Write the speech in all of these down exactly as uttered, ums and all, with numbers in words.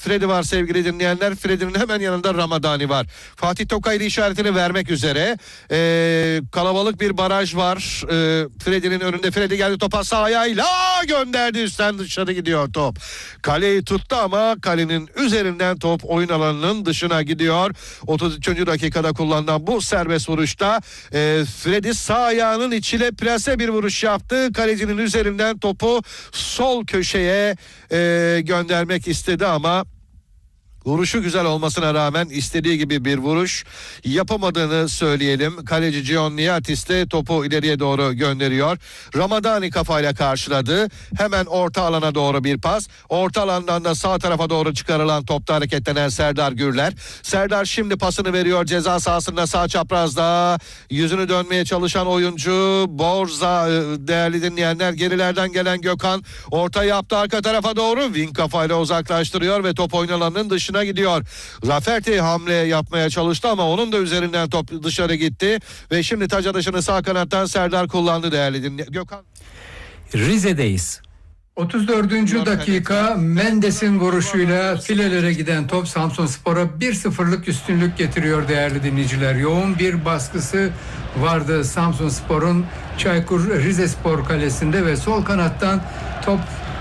Freddy var sevgili dinleyenler. Freddy'nin hemen yanında Ramadani var. Fatih Tokaylı işaretini vermek üzere. Ee, kalabalık bir baraj var. Ee, Freddy'nin önünde. Freddy geldi, topa sağ ayağıyla gönderdi. Üstten dışarı gidiyor top. Kaleyi tuttu ama kalenin üzerinden top oyun alanının dışına gidiyor. otuz üçüncü dakikada kullanılan bu serbest vuruşta e, Freddy sağ ayağının içiyle plase bir vuruş yaptı. Kalecinin üzerinden topu sol köşeye e, göndermek istedi ama vuruşu güzel olmasına rağmen istediği gibi bir vuruş yapamadığını söyleyelim. Kaleci Gion Niatis de topu ileriye doğru gönderiyor. Ramadani kafayla karşıladı. Hemen orta alana doğru bir pas. Orta alandan da sağ tarafa doğru çıkarılan topta hareketlenen Serdar Gürler. Serdar şimdi pasını veriyor ceza sahasında sağ çaprazda. Yüzünü dönmeye çalışan oyuncu Borza, değerli dinleyenler, gerilerden gelen Gökhan orta yaptı arka tarafa doğru. Wing kafayla uzaklaştırıyor ve top oyun alanının dışına gidiyor. Rafferty hamle yapmaya çalıştı ama onun da üzerinden top dışarı gitti ve şimdi taç atışını sağ kanattan Serdar kullandı değerli dinleyenler. Gökhan. Rize'deyiz. otuz dördüncü dakika Mendes'in vuruşuyla filelere giden top Samsunspor'a bir sıfırlık üstünlük getiriyor değerli dinleyiciler. Yoğun bir baskısı vardı Samsunspor'un Çaykur Rizespor kalesinde ve sol kanattan top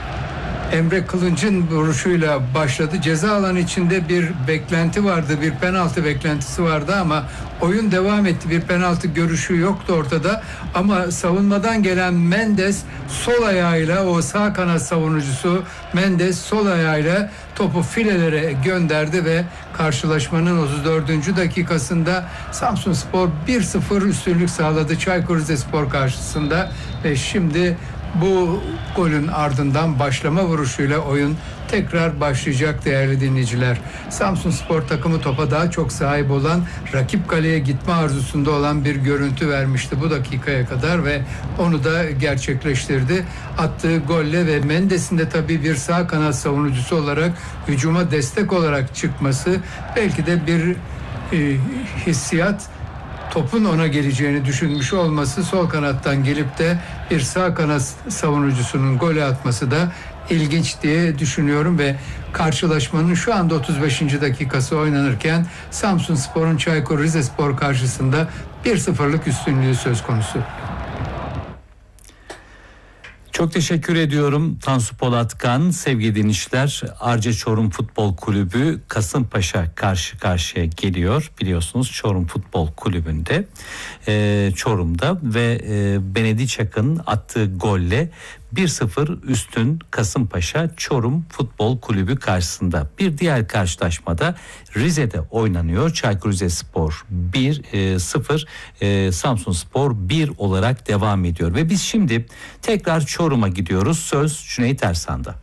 Emre Kılınç'ın vuruşuyla başladı. Ceza alanı içinde bir beklenti vardı. Bir penaltı beklentisi vardı ama oyun devam etti. Bir penaltı görüşü yoktu ortada. Ama savunmadan gelen Mendes sol ayağıyla, o sağ kanat savunucusu Mendes sol ayağıyla topu filelere gönderdi ve karşılaşmanın otuz dördüncü dakikasında Samsunspor bir sıfır üstünlük sağladı Çaykur Rizespor karşısında ve şimdi bu golün ardından başlama vuruşuyla oyun tekrar başlayacak değerli dinleyiciler. Samsunspor takımı topa daha çok sahip olan, rakip kaleye gitme arzusunda olan bir görüntü vermişti bu dakikaya kadar ve onu da gerçekleştirdi. Attığı golle ve Mendes'in de tabii bir sağ kanat savunucusu olarak hücuma destek olarak çıkması belki de bir e, hissiyat, topun ona geleceğini düşünmüş olması, sol kanattan gelip de bir sağ kanat savunucusunun golü atması da ilginç diye düşünüyorum ve karşılaşmanın şu anda otuz beşinci dakikası oynanırken Samsunspor'un Çaykur Rizespor karşısında bir sıfırlık üstünlüğü söz konusu. Çok teşekkür ediyorum Tansu Polatkan. Sevgili dinleyiciler, Arca Çorum Futbol Kulübü Kasımpaşa karşı karşıya geliyor. Biliyorsunuz Çorum Futbol Kulübü'nde e, Çorum'da ve e, Benediçak'ın attığı golle bir sıfır üstün Kasımpaşa Çorum Futbol Kulübü karşısında. Bir diğer karşılaşmada Rize'de oynanıyor. Çaykur Rizespor bir sıfır, e, Samsunspor bir olarak devam ediyor. Ve biz şimdi tekrar Çorum'a gidiyoruz. Söz Cüneyt Ersan'da.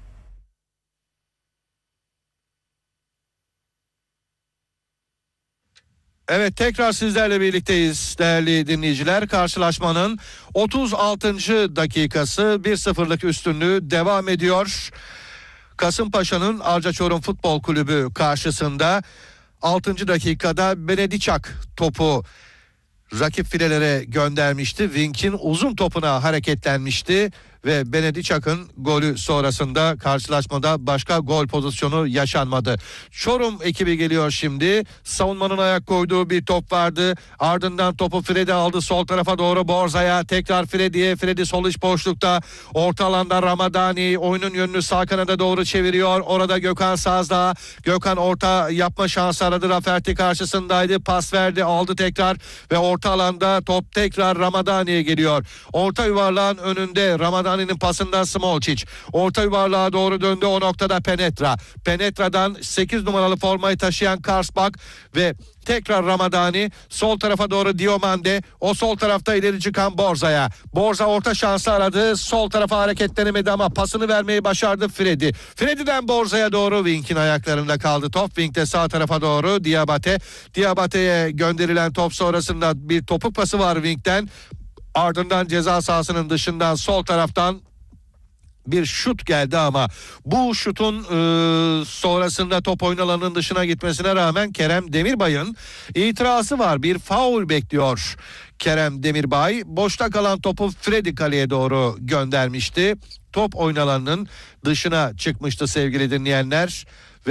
Evet, tekrar sizlerle birlikteyiz değerli dinleyiciler. Karşılaşmanın otuz altıncı dakikası, bir sıfırlık üstünlüğü devam ediyor. Kasımpaşa'nın Arca Çorum Futbol Kulübü karşısında altıncı dakikada Benediçak topu rakip filelere göndermişti. Wing'in uzun topuna hareketlenmişti ve Benediçak'ın golü sonrasında karşılaşmada başka gol pozisyonu yaşanmadı. Çorum ekibi geliyor şimdi. Savunmanın ayak koyduğu bir top vardı. Ardından topu Freddy aldı sol tarafa doğru Borza'ya. Tekrar Freddy'ye. Freddy sol iç boşlukta. Orta alanda Ramadani oyunun yönünü sağ kanada doğru çeviriyor. Orada Gökhan Sazda. Gökhan orta yapma şansı aradı. Rafferty karşısındaydı. Pas verdi. Aldı tekrar ve orta alanda top tekrar Ramadani'ye geliyor. Orta yuvarlağın önünde Ramadani Ramadani'nin pasından Smolcic. Orta yuvarlığa doğru döndü. O noktada Penetra. Penetra'dan sekiz numaralı formayı taşıyan Karsbak ve tekrar Ramadani. Sol tarafa doğru Diomande. O sol tarafta ileri çıkan Borza'ya. Borza orta şansı aradı. Sol tarafa hareketlenemedi ama pasını vermeyi başardı Freddy. Freddy'den Borza'ya doğru Wing'in ayaklarında kaldı. Top Wing'de sağ tarafa doğru Diabate. Diabate'ye gönderilen top sonrasında bir topuk pası var Wing'den. Ardından ceza sahasının dışından sol taraftan bir şut geldi ama bu şutun e, sonrasında top oyun alanının dışına gitmesine rağmen Kerem Demirbay'ın itirazı var. Bir faul bekliyor Kerem Demirbay. Boşta kalan topu Freddy kaleye doğru göndermişti. Top oyun alanının dışına çıkmıştı sevgili dinleyenler.